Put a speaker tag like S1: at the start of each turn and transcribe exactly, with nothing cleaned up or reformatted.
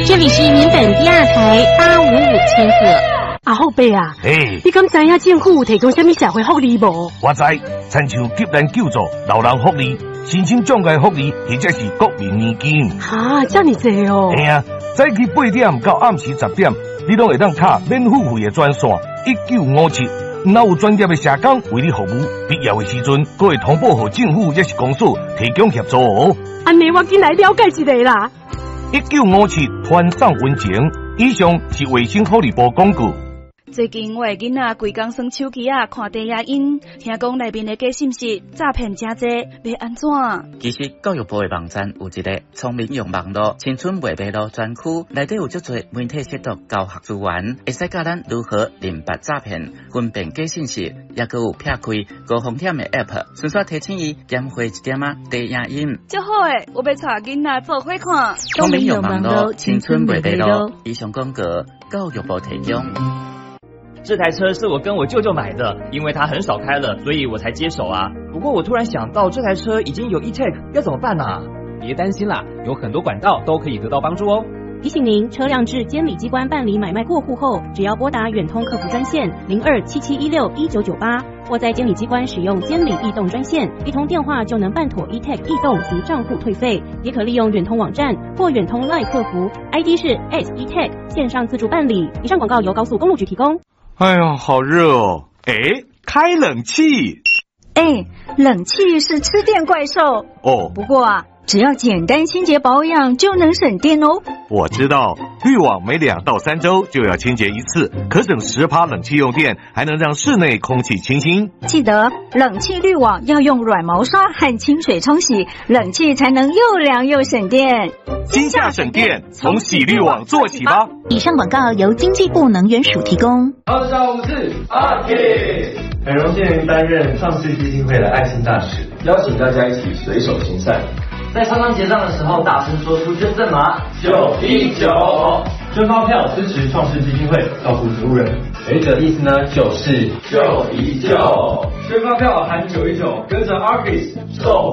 S1: 这里是原本第二台八五五千赫。
S2: 阿后伯啊，
S3: 嘿，
S2: 你敢知影政府有提供什么社会福利无？
S3: 我知，亲像急难救助、老人福利、申请障碍福利，或者是国民年金。
S2: 哈，这么多哦！
S3: 嘿啊，早起八点到暗时十点，你拢会当打免付费的专线一九五七。若有专业的社工为你服务，必要的时阵，阁会通报给政府也是公司提供协助哦。
S2: 安尼我进来了解一下啦。
S3: 一九五七团上温情，以上是卫生福利部广告。
S4: 最近我的囡仔规工耍手机啊，看低影音，听讲内面的假信息、诈骗真多，要安怎？
S5: 其实教育部的网站有一个聪明用网络青春未迷路专区，内底有足多媒体识读教学资源，会使教咱如何认别诈骗、分辨假信息，也佮有撇开高风险的 App， 顺续提醒伊减少一点啊低影音。
S4: 就好诶，我要带囡仔做伙看。
S5: 聪明用网络青春未迷路，以上广告教育部提供。
S6: 这台车是我跟我舅舅买的，因为他很少开了，所以我才接手啊。不过我突然想到，这台车已经有 E-Tag， 要怎么办啊？
S7: 别担心啦，有很多管道都可以得到帮助哦。
S8: 提醒您，车辆至监理机关办理买卖过户后，只要拨打远通客服专线零二七七一六一九九八，或在监理机关使用监理异动专线，一通电话就能办妥 E-Tag 异动及账户退费。也可利用远通网站或远通 LINE 客服 ，I D 是 S E-Tag 线上自助办理。以上广告由高速公路局提供。
S3: 哎呀，好热哦！哎，开冷气。
S9: 哎，冷气是吃电怪兽
S3: 哦。
S9: 不过啊，只要简单清洁保养就能省电哦。
S3: 我知道，滤网每两到三周就要清洁一次，可省十趴冷气用电，还能让室内空气清新。
S9: 记得冷气滤网要用软毛刷和清水冲洗，冷气才能又凉又省电。
S3: 今夏省电，从洗滤网做起吧。
S10: 以上广告由经济部能源署提供。
S11: 二三五四，阿 K， 很荣幸担任创世基金会的爱心大使，邀请大家一起随手行善。
S12: 在超商结账的时候，大声说出捐赠码
S11: 九一九，捐发票支持创世基金会，照顾植物人。有一个意思呢，就是九一九，捐发票喊九一九，跟着 Arcus 守